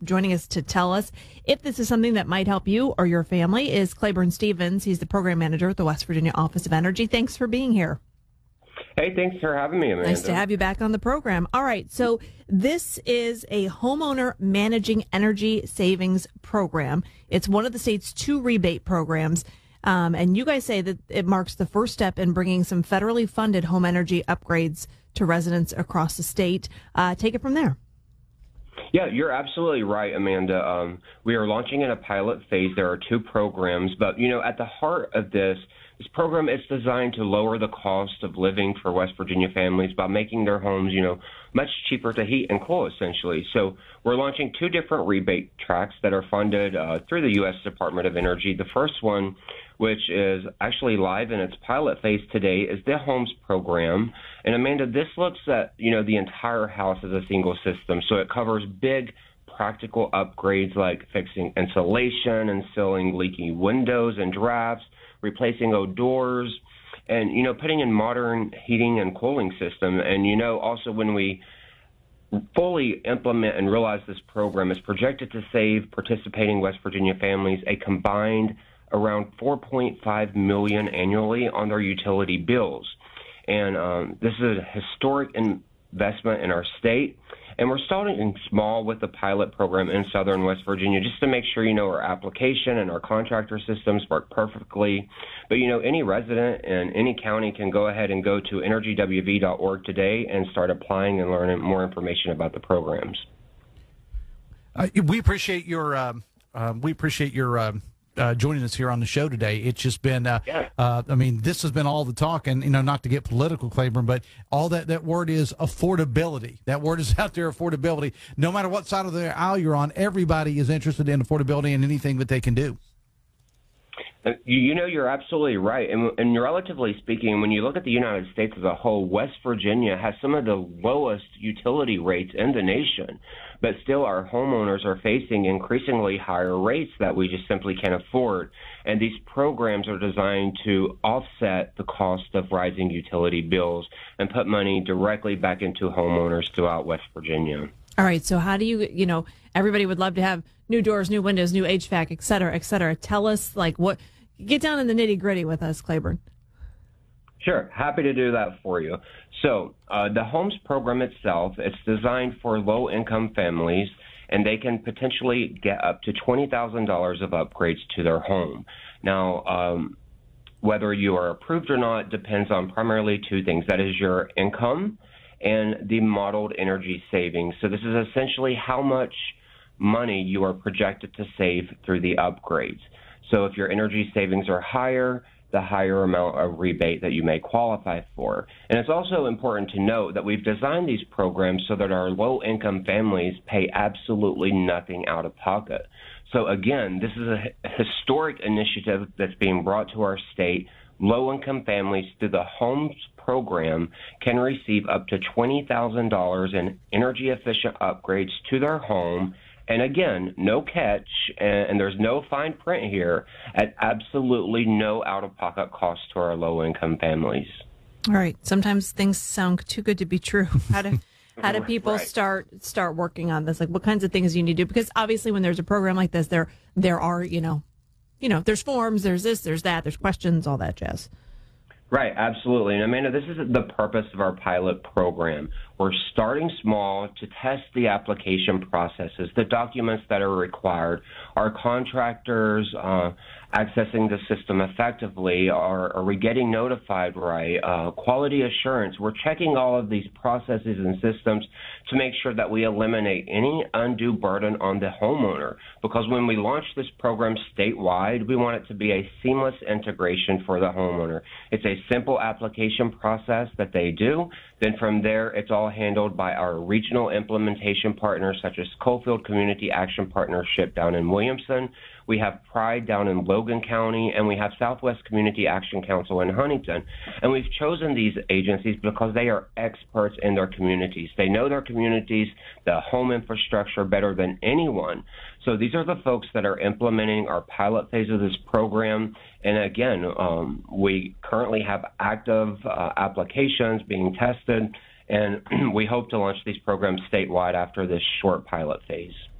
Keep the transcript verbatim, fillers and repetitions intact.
Joining us to tell us if this is something that might help you or your family is Claiborne Stevens. He's the program manager at the West Virginia Office of Energy. Thanks for being here. Hey, thanks for having me, Amanda. Nice to have you back on the program. All right, so this is a homeowner managing energy savings program. It's one of the state's two rebate programs. Um, and you guys say that it marks the first step in bringing some federally funded home energy upgrades to residents across the state. Uh, take it from there. Yeah, you're absolutely right, Amanda. Um, we are launching in a pilot phase. There are two programs, but, you know, at the heart of this, this program is designed to lower the cost of living for West Virginia families by making their homes, you know, much cheaper to heat and cool, essentially. So we're launching two different rebate tracks that are funded uh, through the U S Department of Energy. The first one, which is actually live in its pilot phase today, is the Homes program. And Amanda, this looks at, you know, the entire house as a single system. So it covers big practical upgrades like fixing insulation and sealing leaky windows and drafts, replacing old doors, and, you know, putting in modern heating and cooling system. And, you know, also when we fully implement and realize this program is projected to save participating West Virginia families a combined around four point five million dollars annually on their utility bills. And um, this is a historic investment in our state. And we're starting small with the pilot program in southern West Virginia just to make sure, you know, our application and our contractor systems work perfectly. But, you know, any resident in any county can go ahead and go to energy w v dot org today and start applying and learning more information about the programs. Uh, we appreciate your um, uh, we appreciate your um, uh, joining us here on the show today. It's just been, uh, yeah. uh, I mean, this has been all the talk, and, you know, not to get political, Claiborne, but all that, that word is affordability. That word is out there, affordability. No matter what side of the aisle you're on, everybody is interested in affordability and anything that they can do. You, you know, you're absolutely right. And, and relatively speaking, when you look at the United States as a whole, West Virginia has some of the lowest utility rates in the nation. But still, our homeowners are facing increasingly higher rates that we just simply can't afford. And these programs are designed to offset the cost of rising utility bills and put money directly back into homeowners throughout West Virginia. All right, so how do you, you know, everybody would love to have new doors, new windows, new H V A C, et cetera, et cetera. Tell us, like, what, get down in the nitty gritty with us, Claiborne. Sure, happy to do that for you. So uh, the Homes program itself, it's designed for low-income families, and they can potentially get up to twenty thousand dollars of upgrades to their home. Now, um, whether you are approved or not depends on primarily two things. That is your income and the modeled energy savings. So this is essentially how much money you are projected to save through the upgrades. So if your energy savings are higher, the higher amount of rebate that you may qualify for. And it's also important to note that we've designed these programs so that our low-income families pay absolutely nothing out of pocket. So again, this is a historic initiative that's being brought to our state. Low-income families through the Homes program can receive up to twenty thousand dollars in energy-efficient upgrades to their home. And again, no catch, and, and there's no fine print here, at absolutely no out-of-pocket cost to our low-income families. All right. Sometimes things sound too good to be true. How do how do people Right. start start working on this? Like, what kinds of things you need to do? Because obviously, when there's a program like this, there there are you know, you know, there's forms, there's this, there's that, there's questions, all that jazz. Right, absolutely. And Amanda, this is the purpose of our pilot program. We're starting small to test the application processes, the documents that are required. Our contractors uh, accessing the system effectively? Are, are we getting notified right? Uh, quality assurance. We're checking all of these processes and systems to make sure that we eliminate any undue burden on the homeowner. Because when we launch this program statewide, we want it to be a seamless integration for the homeowner. It's a simple application process that they do. Then from there, it's all handled by our regional implementation partners, such as Coalfield Community Action Partnership down in Williamson. We have Pride down in Logan County, and we have Southwest Community Action Council in Huntington. And we've chosen these agencies because they are experts in their communities. They know their communities, the home infrastructure better than anyone. So these are the folks that are implementing our pilot phase of this program. And again, um, we currently have active uh, applications being tested, and we hope to launch these programs statewide after this short pilot phase.